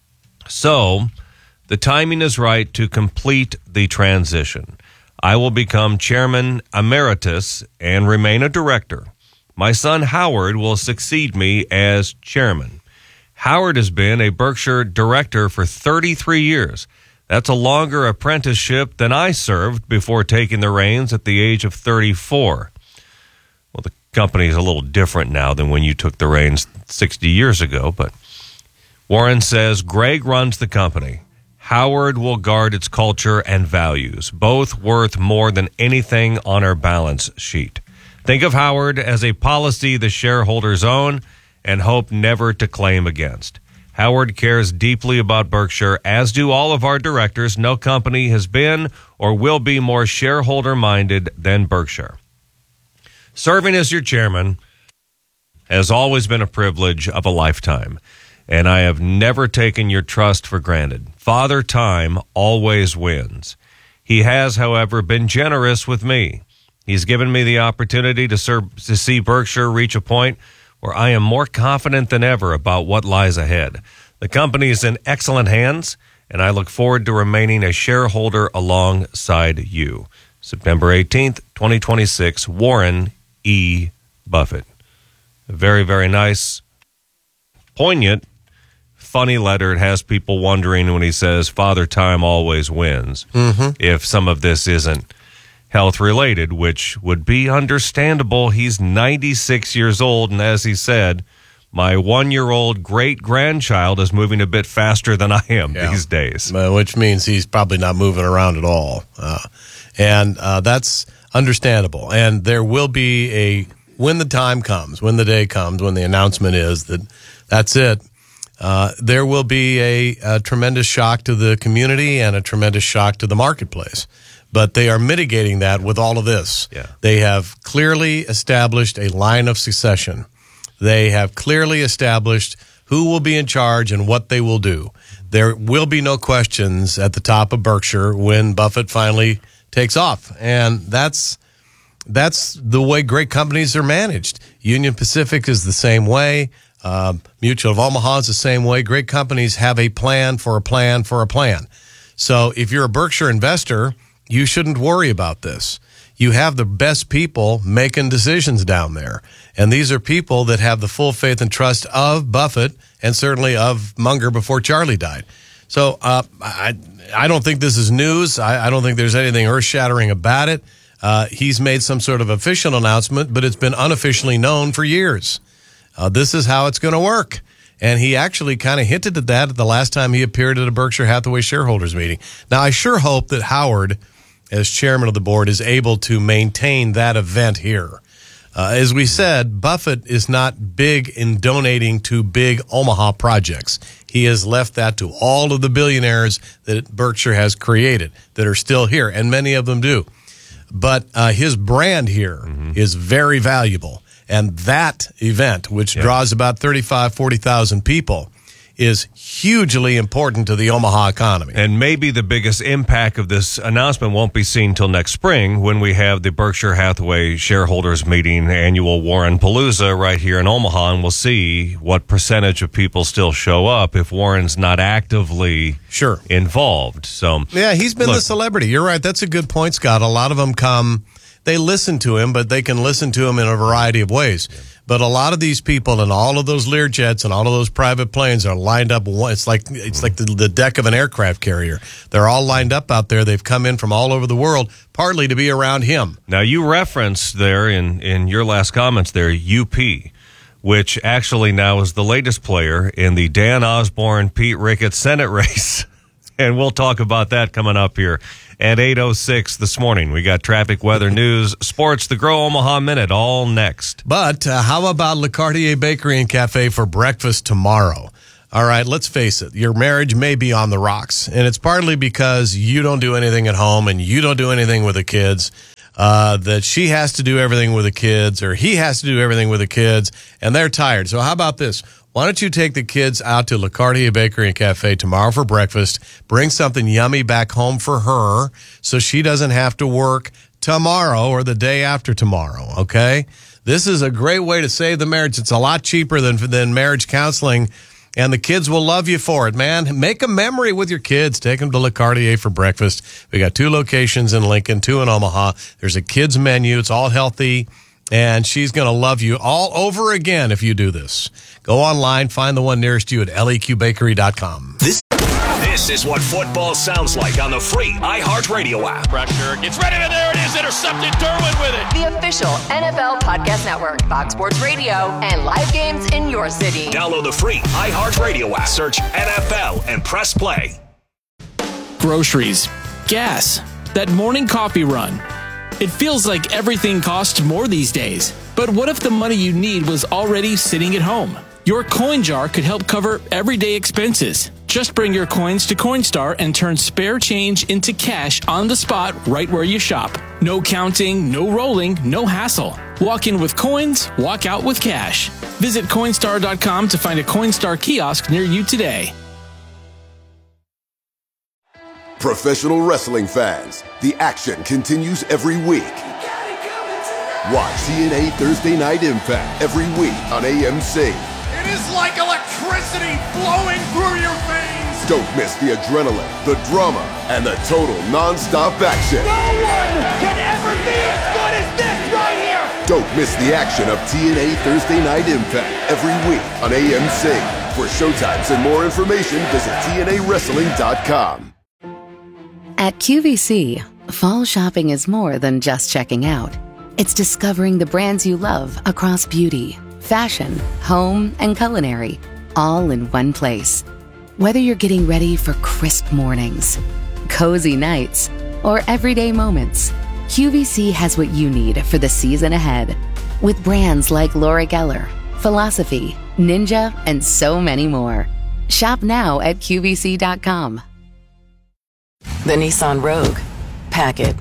S3: So, the timing is right to complete the transition. I will become chairman emeritus and remain a director. My son Howard will succeed me as chairman. Howard has been a Berkshire director for 33 years. That's a longer apprenticeship than I served before taking the reins at the age of 34. Well, the company is a little different now than when you took the reins 60 years ago, but Warren says Greg runs the company. Howard will guard its culture and values, both worth more than anything on our balance sheet. Think of Howard as a policy the shareholders own and hope never to claim against. Howard cares deeply about Berkshire, as do all of our directors. No company has been or will be more shareholder-minded than Berkshire. Serving as your chairman has always been a privilege of a lifetime, and I have never taken your trust for granted. Father Time always wins. He has, however, been generous with me. He's given me the opportunity to see Berkshire reach a point where I am more confident than ever about what lies ahead. The company is in excellent hands, and I look forward to remaining a shareholder alongside you. September 18th, 2026, Warren E. Buffett. A very, very nice, poignant, funny letter. It has people wondering when he says, Father Time always wins, if some of this isn't health-related, which would be understandable. He's 96 years old, and as he said, my 1-year-old great-grandchild is moving a bit faster than I am these days.
S11: Which means he's probably not moving around at all. And that's understandable. And there will be when the time comes, when the day comes, when the announcement is that that's it, there will be a tremendous shock to the community and a tremendous shock to the marketplace. But they are mitigating that with all of this.
S3: Yeah.
S11: They have clearly established a line of succession. They have clearly established who will be in charge and what they will do. There will be no questions at the top of Berkshire when Buffett finally takes off. And that's the way great companies are managed. Union Pacific is the same way. Mutual of Omaha is the same way. Great companies have a plan for a plan for a plan. So if you're a Berkshire investor, you shouldn't worry about this. You have the best people making decisions down there. And these are people that have the full faith and trust of Buffett and certainly of Munger before Charlie died. So I don't think this is news. I don't think there's anything earth-shattering about it. He's made some sort of official announcement, but it's been unofficially known for years. This is how it's going to work. And he actually kind of hinted at that the last time he appeared at a Berkshire Hathaway shareholders meeting. Now, I sure hope that Howard, as chairman of the board, is able to maintain that event here. As we said, Buffett is not big in donating to big Omaha projects. He has left that to all of the billionaires that Berkshire has created that are still here, and many of them do. But his brand here is very valuable. And that event, which draws about 35,000, 40,000 people, is hugely important to the Omaha economy.
S3: And maybe the biggest impact of this announcement won't be seen till next spring when we have the Berkshire Hathaway shareholders meeting, annual Warren Palooza right here in Omaha, and we'll see what percentage of people still show up if Warren's not actively involved. So
S11: yeah, he's been the celebrity. You're right. That's a good point, Scott. A lot of them come, they listen to him, but they can listen to him in a variety of ways. But a lot of these people and all of those Learjets and all of those private planes are lined up. It's like the deck of an aircraft carrier. They're all lined up out there. They've come in from all over the world, partly to be around him.
S3: Now, you referenced there in your last comments there, UP, which actually now is the latest player in the Dan Osborne, Pete Ricketts Senate race. And we'll talk about that coming up here at 8:06 this morning. We got traffic, weather, news, sports, the Grow Omaha Minute, all next.
S11: But how about Le Cartier Bakery and Cafe for breakfast tomorrow? All right, let's face it. Your marriage may be on the rocks, and it's partly because you don't do anything at home and you don't do anything with the kids. That she has to do everything with the kids, or he has to do everything with the kids, and they're tired. So how about this? Why don't you take the kids out to Le Cartier Bakery and Cafe tomorrow for breakfast, bring something yummy back home for her so she doesn't have to work tomorrow or the day after tomorrow, okay? This is a great way to save the marriage. It's a lot cheaper than marriage counseling, and the kids will love you for it, man. Make a memory with your kids. Take them to Le Cartier for breakfast. We got 2 locations in Lincoln, 2 in Omaha. There's a kids menu. It's all healthy, and she's going to love you all over again if you do this. Go online, find the one nearest you at leqbakery.com.
S13: This is what football sounds like on the free iHeartRadio app.
S14: Pressure gets ready, and there it is. Intercepted. Derwin with it.
S22: The official NFL Podcast Network, Fox Sports Radio, and live games in your city.
S13: Download the free iHeartRadio app. Search NFL and press play.
S26: Groceries, gas, that morning coffee run. It feels like everything costs more these days. But what if the money you need was already sitting at home? Your coin jar could help cover everyday expenses. Just bring your coins to Coinstar and turn spare change into cash on the spot right where you shop. No counting, no rolling, no hassle. Walk in with coins, walk out with cash. Visit Coinstar.com to find a Coinstar kiosk near you today.
S16: Professional wrestling fans, the action continues every week. Watch TNA Thursday Night Impact every week on AMC.
S17: It is like electricity flowing through your veins.
S16: Don't miss the adrenaline, the drama, and the total non-stop action.
S17: No one can ever be as good as this right here.
S16: Don't miss the action of TNA Thursday Night Impact every week on AMC. For showtimes and more information, visit TNAWrestling.com.
S18: At QVC, fall shopping is more than just checking out. It's discovering the brands you love across beauty, fashion, home, and culinary, all in one place. Whether you're getting ready for crisp mornings, cozy nights, or everyday moments, QVC has what you need for the season ahead. With brands like Laura Geller, Philosophy, Ninja, and so many more. Shop now at QVC.com.
S19: The Nissan Rogue. Pack it.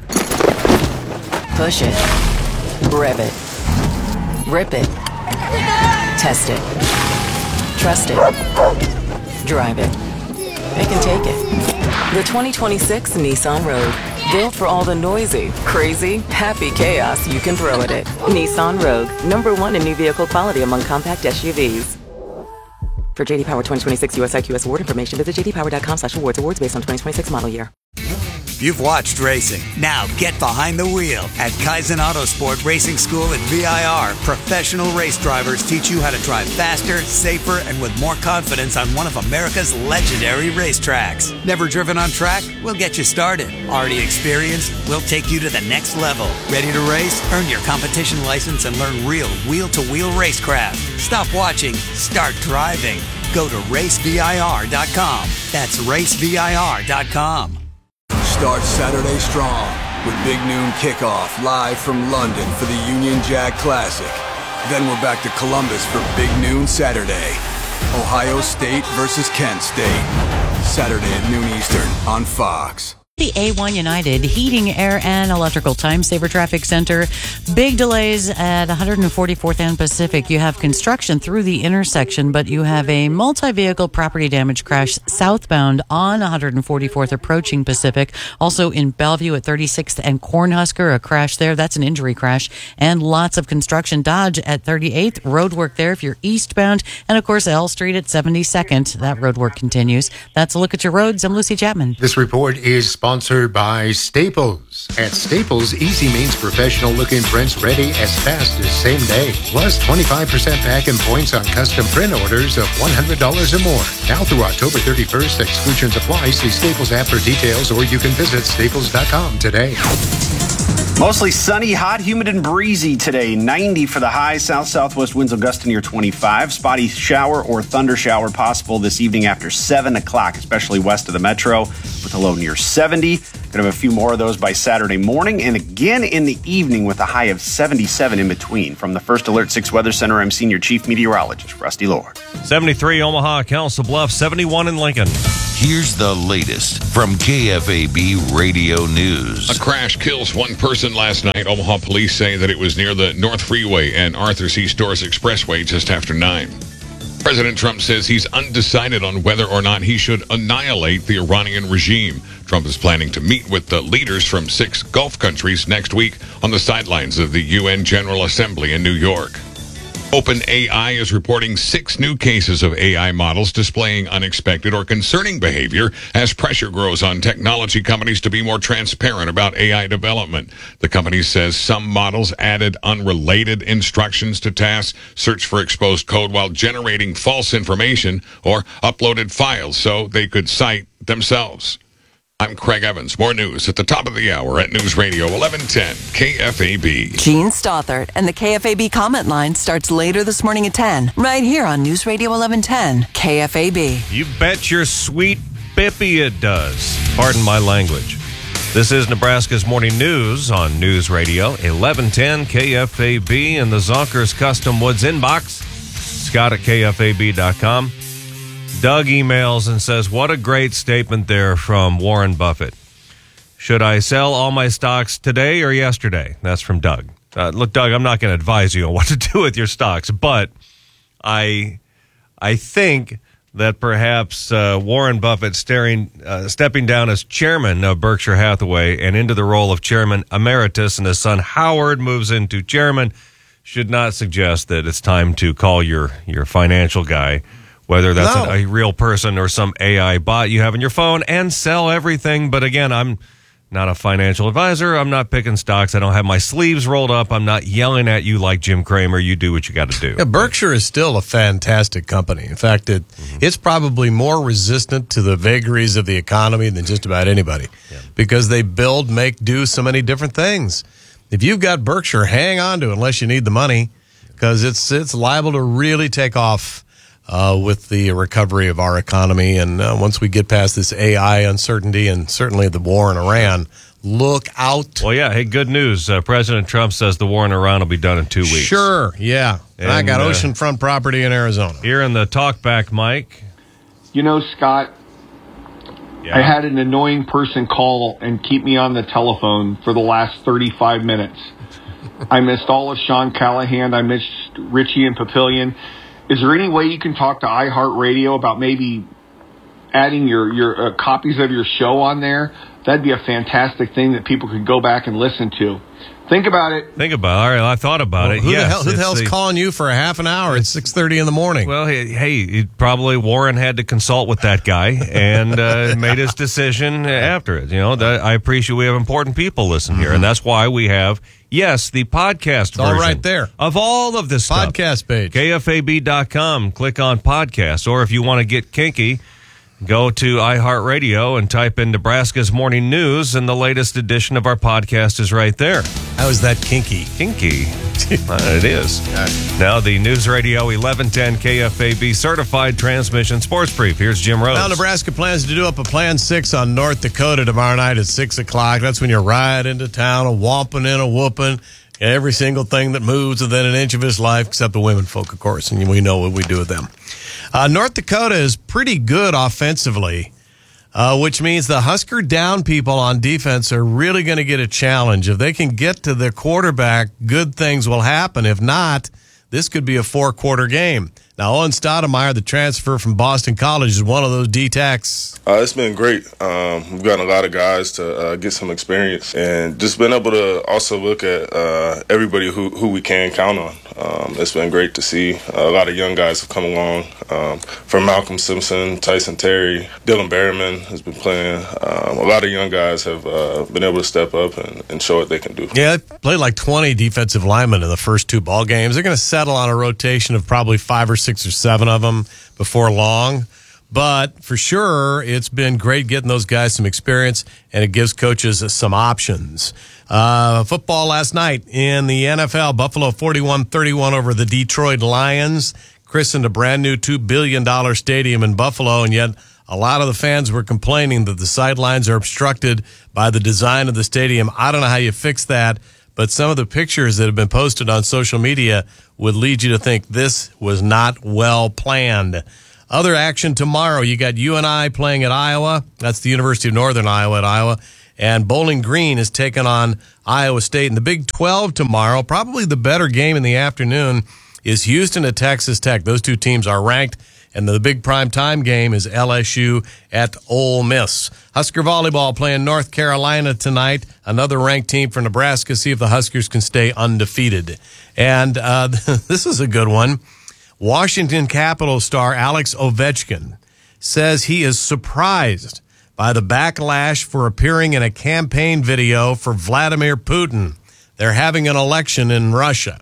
S19: Push it. Rev it. Rip it. Test it. Trust it. Drive it. It can take it. The 2026 Nissan Rogue. Built for all the noisy, crazy, happy chaos you can throw at it. Nissan Rogue. #1 in new vehicle quality among compact SUVs. For JD Power 2026 US IQS award information, visit jdpower.com/awards. Awards based on 2026 model year.
S20: You've watched racing. Now get behind the wheel at Kaizen Autosport Racing School at VIR. Professional race drivers teach you how to drive faster, safer, and with more confidence on one of America's legendary racetracks. Never driven on track? We'll get you started. Already experienced? We'll take you to the next level. Ready to race? Earn your competition license and learn real wheel-to-wheel racecraft. Stop watching. Start driving. Go to racevir.com. That's racevir.com.
S7: Start Saturday strong with Big Noon Kickoff live from London for the Union Jack Classic. Then we're back to Columbus for Big Noon Saturday. Ohio State versus Kent State. Saturday at noon Eastern on Fox.
S2: The A1 United Heating, Air, and Electrical Time Saver Traffic Center. Big delays at 144th and Pacific. You have construction through the intersection, but you have a multi-vehicle property damage crash southbound on 144th approaching Pacific. Also in Bellevue at 36th and Cornhusker, a crash there. That's an injury crash. And lots of construction. Dodge at 38th. Road work there if you're eastbound. And, of course, L Street at 72nd. That road work continues. That's a look at your roads. I'm Lucy Chapman.
S15: This report is sponsored by Staples. At Staples, easy means professional-looking prints ready as fast as same day. Plus 25% back in points on custom print orders of $100 or more. Now through October 31st, exclusions apply. See Staples app for details, or you can visit staples.com today.
S1: Mostly sunny, hot, humid, and breezy today. 90 for the high. South-southwest winds will gust near 25. Spotty shower or thunder shower possible this evening after 7 o'clock, especially west of the metro, with a low near 70. Going to have a few more of those by Saturday morning, and again in the evening with a high of 77 in between. From the First Alert 6 Weather Center, I'm Senior Chief Meteorologist Rusty Lord.
S3: 73 Omaha, Council Bluffs, 71 in Lincoln.
S10: Here's the latest from KFAB Radio News.
S21: A crash kills one person last night. Omaha police say that it was near the North Freeway and Arthur C. Storrs Expressway just after 9. President Trump says he's undecided on whether or not he should annihilate the Iranian regime. Trump is planning to meet with the leaders from 6 Gulf countries next week on the sidelines of the UN General Assembly in New York. OpenAI is reporting 6 new cases of AI models displaying unexpected or concerning behavior as pressure grows on technology companies to be more transparent about AI development. The company says some models added unrelated instructions to tasks, searched for exposed code while generating false information, or uploaded files so they could cite themselves. I'm Craig Evans. More news at the top of the hour at News Radio 1110 KFAB.
S12: Gene Stothert and the KFAB comment line starts later this morning at 10, right here on News Radio 1110 KFAB.
S3: You bet your sweet bippy it does. Pardon my language. This is Nebraska's Morning News on News Radio 1110 KFAB in the Zonkers Custom Woods inbox. Scott at KFAB.com. Doug emails and says, what a great statement there from Warren Buffett. Should I sell all my stocks today or yesterday? That's from Doug. Look, Doug, I'm not going to advise you on what to do with your stocks, but I think that perhaps Warren Buffett stepping down as chairman of Berkshire Hathaway and into the role of chairman emeritus, and his son Howard moves into chairman, should not suggest that it's time to call your financial guy, whether that's a real person or some AI bot you have on your phone, and sell everything. But again, I'm not a financial advisor. I'm not picking stocks. I don't have my sleeves rolled up. I'm not yelling at you like Jim Cramer. You do what you got to do.
S11: Yeah, Berkshire is still a fantastic company. In fact, it's probably more resistant to the vagaries of the economy than just about anybody, because they build, make, do so many different things. If you've got Berkshire, hang on to it unless you need the money, because it's liable to really take off with the recovery of our economy. And once we get past this AI uncertainty and certainly the war in Iran, look out.
S3: Well, yeah. Hey, good news. President Trump says the war in Iran will be done in 2 weeks.
S11: Sure, yeah. And I got oceanfront property in Arizona.
S3: Here in the talkback, Mike.
S17: You know, Scott, I had an annoying person call and keep me on the telephone for the last 35 minutes. I missed all of Sean Callahan. I missed Richie and Papillion. Is there any way you can talk to iHeartRadio about maybe adding your copies of your show on there? That'd be a fantastic thing that people could go back and listen to. Think about it.
S3: All right, I thought about it.
S11: Who the hell's calling you for a half an hour at 6:30 in the morning?
S3: Well, hey, probably Warren had to consult with that guy and made his decision after it. You know, I appreciate we have important people listen here, and that's why we have, the podcast version.
S11: All right there.
S3: Of all of this
S11: podcast
S3: stuff.
S11: Page.
S3: KFAB.com. Click on podcast. Or if you want to get kinky, go to iHeartRadio and type in Nebraska's Morning News, and the latest edition of our podcast is right there.
S11: How is that kinky?
S3: Kinky. It is. Now the News Radio 1110 KFAB certified transmission sports brief. Here's Jim Rose.
S11: Now Nebraska plans to do up a Plan 6 on North Dakota tomorrow night at 6 o'clock. That's when you ride into town, a whomping and a whooping. Every single thing that moves within an inch of his life, except the women folk, of course, and we know what we do with them. North Dakota is pretty good offensively. which means the Husker down people on defense are really going to get a challenge. If they can get to their quarterback, good things will happen. If not, this could be a 4-quarter game. Now, Owen Stoudemire, the transfer from Boston College, is one of those D-tacks.
S4: It's been great. We've gotten a lot of guys to get some experience and just been able to also look at everybody who we can count on. It's been great to see. A lot of young guys have come along, from Malcolm Simpson, Tyson Terry, Dylan Berryman has been playing. A lot of young guys have been able to step up and show what they can do.
S11: Yeah, they played like 20 defensive linemen in the first 2 ball games. They're going to settle on a rotation of probably 5 or 6 or 7 of them before long. But for sure, it's been great getting those guys some experience, and it gives coaches some options. Football last night in the NFL, Buffalo 41-31 over the Detroit Lions, christened a brand new $2 billion stadium in Buffalo, and yet a lot of the fans were complaining that the sidelines are obstructed by the design of the stadium. I don't know how you fix that, but some of the pictures that have been posted on social media would lead you to think this was not well planned. Other action tomorrow, you got UNI playing at Iowa. That's the University of Northern Iowa at Iowa. And Bowling Green is taking on Iowa State. In the Big 12 tomorrow, probably the better game in the afternoon is Houston at Texas Tech. Those 2 teams are ranked. And the big prime time game is LSU at Ole Miss. Husker volleyball playing North Carolina tonight. Another ranked team for Nebraska. See if the Huskers can stay undefeated. And this is a good one. Washington Capitals star Alex Ovechkin says he is surprised by the backlash for appearing in a campaign video for Vladimir Putin. They're having an election in Russia.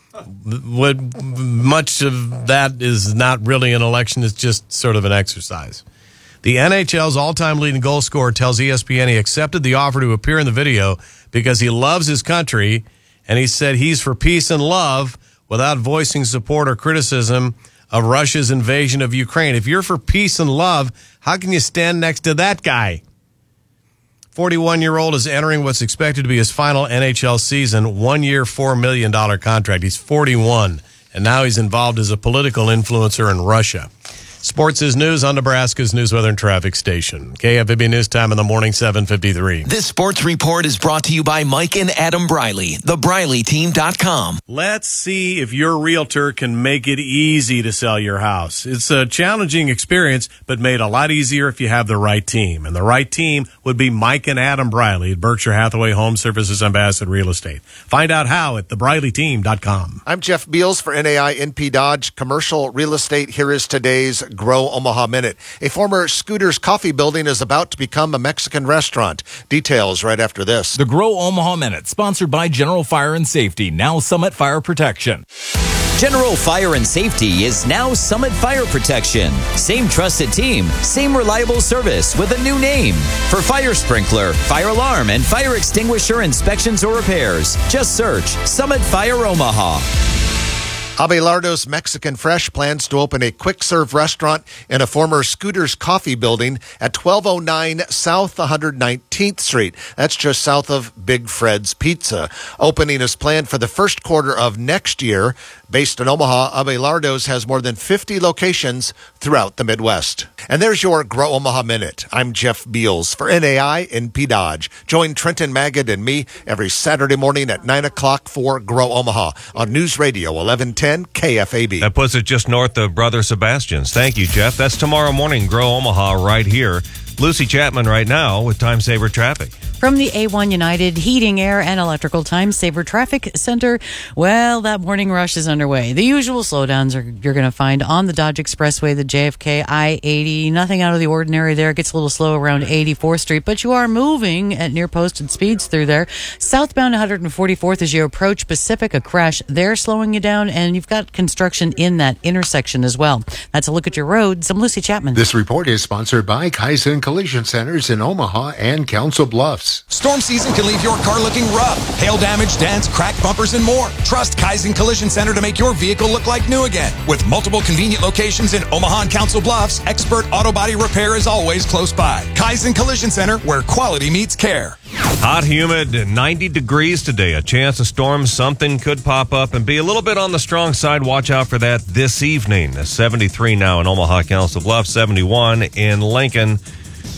S11: Much of that is not really an election. It's just sort of an exercise. The NHL's all-time leading goal scorer tells ESPN he accepted the offer to appear in the video because he loves his country, and he said he's for peace and love without voicing support or criticism of Russia's invasion of Ukraine. If you're for peace and love, how can you stand next to that guy? 41-year-old is entering what's expected to be his final NHL season, 1 year, $4 million contract. He's 41, and now he's involved as a political influencer in Russia. Sports is news on Nebraska's News, Weather, and Traffic Station. KFAB News Time in the morning, 7:53.
S5: This sports report is brought to you by Mike and Adam Briley, thebrileyteam.com.
S11: Let's see if your realtor can make it easy to sell your house. It's a challenging experience, but made a lot easier if you have the right team. And the right team would be Mike and Adam Briley at Berkshire Hathaway Home Services and Bassett Real Estate. Find out how at thebrileyteam.com.
S6: I'm Jeff Beals for NAI NP Dodge Commercial Real Estate. Here is today's Grow Omaha Minute. A former Scooter's Coffee building is about to become a Mexican restaurant. Details right after this.
S23: The Grow Omaha Minute, sponsored by General Fire and Safety, now Summit Fire Protection.
S24: General Fire and Safety is now Summit Fire Protection. Same trusted team, same reliable service with a new name. For fire sprinkler, fire alarm, and fire extinguisher inspections or repairs, just search Summit Fire Omaha.
S6: Abelardo's Mexican Fresh plans to open a quick-serve restaurant in a former Scooter's Coffee building at 1209 South 119th Street. That's just south of Big Fred's Pizza. Opening is planned for the first quarter of next year. Based in Omaha, Abelardo's has more than 50 locations throughout the Midwest. And there's your Grow Omaha Minute. I'm Jeff Beals for NAI NP Dodge. Join Trenton Magid and me every Saturday morning at 9 o'clock for Grow Omaha on News Radio 1110 KFAB.
S3: That puts it just north of Brother Sebastian's. Thank you, Jeff. That's tomorrow morning, Grow Omaha right here. Lucy Chapman right now with Time Saver Traffic.
S2: From the A1 United Heating, Air, and Electrical Time Saver Traffic Center, well, that morning rush is underway. The usual slowdowns you're going to find on the Dodge Expressway, the JFK, I-80. Nothing out of the ordinary there. It gets a little slow around 84th Street, but you are moving at near posted speeds through there. Southbound 144th as you approach Pacific, a crash there slowing you down, and you've got construction in that intersection as well. That's a look at your roads. I'm Lucy Chapman.
S15: This report is sponsored by Kaizen Collision Centers in Omaha and Council Bluffs.
S25: Storm season can leave your car looking rough. Hail damage, dents, cracked bumpers, and more. Trust Kaizen Collision Center to make your vehicle look like new again. With multiple convenient locations in Omaha and Council Bluffs, expert auto body repair is always close by. Kaizen Collision Center, where quality meets care.
S3: Hot, humid, 90 degrees today. A chance of storms. Something could pop up and be a little bit on the strong side. Watch out for that this evening. 73 now in Omaha, Council Bluffs, 71 in Lincoln.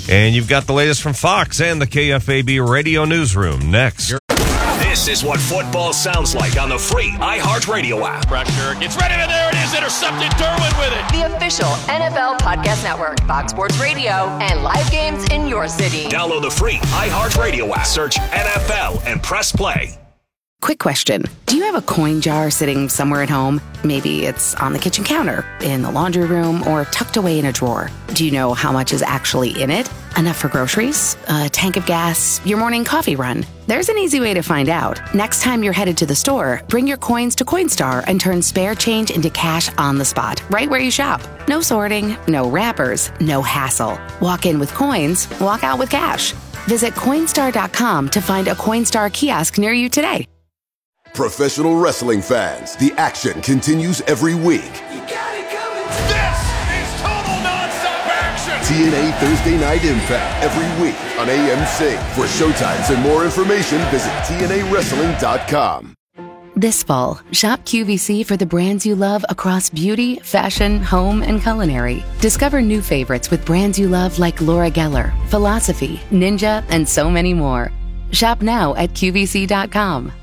S3: And you've got the latest from Fox and the KFAB Radio Newsroom next.
S8: This is what football sounds like on the free iHeartRadio app.
S9: Pressure gets ready, and there it is. Intercepted. Derwin with it.
S13: The official NFL Podcast Network, Fox Sports Radio, and live games in your city.
S8: Download the free iHeartRadio app. Search NFL and press play.
S18: Quick question. Do you have a coin jar sitting somewhere at home? Maybe it's on the kitchen counter, in the laundry room, or tucked away in a drawer. Do you know how much is actually in it? Enough for groceries? A tank of gas? Your morning coffee run? There's an easy way to find out. Next time you're headed to the store, bring your coins to Coinstar and turn spare change into cash on the spot, right where you shop. No sorting, no wrappers, no hassle. Walk in with coins, walk out with cash. Visit Coinstar.com to find a Coinstar kiosk near you today.
S16: Professional wrestling fans, the action continues every week.
S9: This is total nonstop action.
S16: TNA Thursday Night Impact every week on AMC. For showtimes and more information, visit TNAWrestling.com.
S18: This fall, shop QVC for the brands you love across beauty, fashion, home, and culinary. Discover new favorites with brands you love like Laura Geller, Philosophy, Ninja, and so many more. Shop now at QVC.com.